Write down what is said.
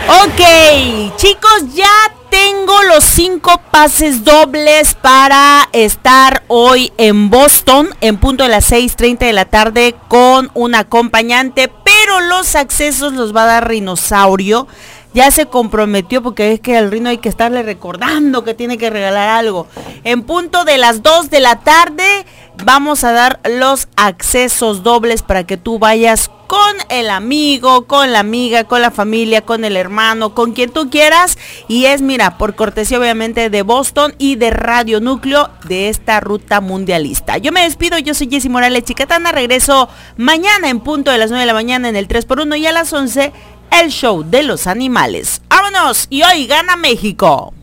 Ok, chicos, ya tengo los 5 pases dobles para estar hoy en Boston en punto de las 6:30 de la tarde con un acompañante, pero los accesos los va a dar Rinosaurio. Ya se comprometió porque es que al Rino hay que estarle recordando que tiene que regalar algo. En punto de las 2 de la tarde vamos a dar los accesos dobles para que tú vayas con el amigo, con la amiga, con la familia, con el hermano, con quien tú quieras. Y es, mira, por cortesía obviamente de Boston y de Radio Núcleo de esta ruta mundialista. Yo me despido, yo soy Jessy Morales Chicatana. Regreso mañana en punto de las 9 de la mañana en el 3x1 y a las 11 el show de los animales. ¡Vámonos! Y hoy gana México.